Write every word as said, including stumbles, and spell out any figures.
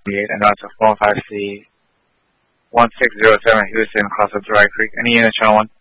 and out to four five C one six zero seven Houston, cross up Dry Creek. Any units, channel one?